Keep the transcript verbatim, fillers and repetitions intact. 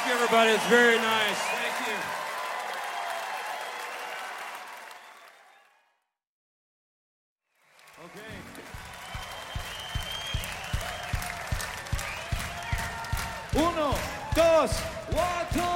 you, everybody. It's very nice. Thank you. Okay. Uno, dos, one, two.